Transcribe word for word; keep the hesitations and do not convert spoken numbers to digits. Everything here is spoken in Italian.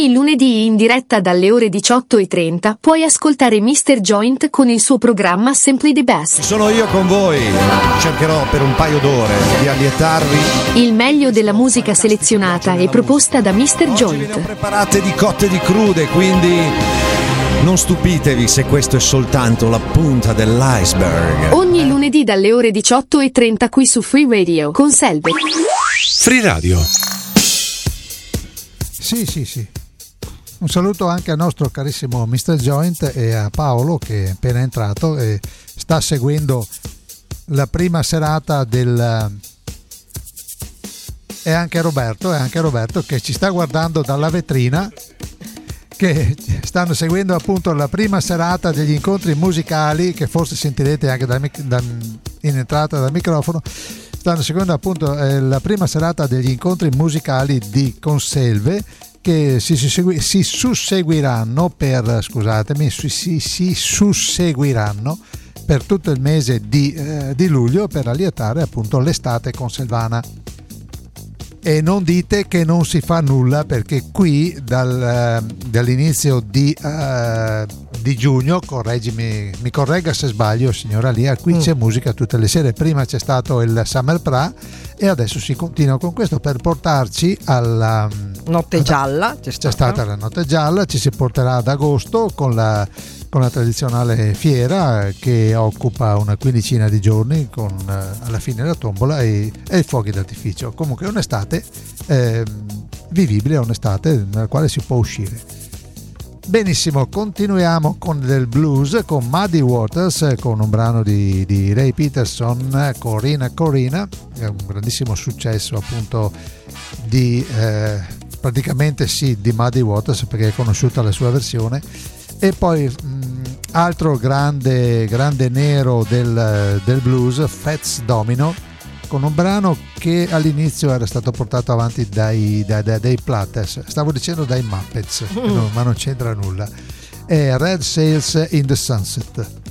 Ogni lunedì in diretta dalle ore diciotto e trenta puoi ascoltare mister Joint con il suo programma Simply the Best. Sono io con voi, cercherò per un paio d'ore di allietarvi. Il meglio della musica selezionata e proposta da mister Oggi Joint. ve ne ho preparate di cotte e di crude, quindi non stupitevi se questo è soltanto la punta dell'iceberg. Ogni lunedì dalle ore diciotto e trenta qui su Free Radio con Selve. Free Radio. Sì, sì, sì. Un saluto anche al nostro carissimo mister Joint e a Paolo che è appena entrato e sta seguendo la prima serata del... E anche Roberto, e anche Roberto che ci sta guardando dalla vetrina, che stanno seguendo appunto la prima serata degli incontri musicali, che forse sentirete anche da, da, in entrata dal microfono. Stanno seguendo appunto eh, la prima serata degli incontri musicali di Conselve, che si, si, segui, si susseguiranno per scusatemi si, si, si susseguiranno per tutto il mese di, eh, di luglio, per allietare appunto l'estate conselvana. E non dite che non si fa nulla, perché qui dal, dall'inizio di, uh, di giugno, correggimi, mi corregga se sbaglio signora Lia, qui mm. c'è musica tutte le sere. Prima c'è stato il Summer Pra e adesso si continua con questo per portarci alla Notte Gialla. C'è, c'è stata la Notte Gialla, ci si porterà ad agosto con la con la tradizionale fiera che occupa una quindicina di giorni, con eh, alla fine la tombola e, e i fuochi d'artificio. Comunque è un'estate eh, vivibile, è un'estate nella quale si può uscire. Benissimo, continuiamo con del blues, con Muddy Waters, con un brano di, di Ray Peterson, Corina Corina, è un grandissimo successo appunto di eh, praticamente sì di Muddy Waters, perché è conosciuta la sua versione. E poi mh, altro grande, grande nero del, del blues, Fats Domino, con un brano che all'inizio era stato portato avanti dai, dai, dai, dai Platters, stavo dicendo dai Muppets, mm. no, ma non c'entra nulla. È Red Sails in the Sunset.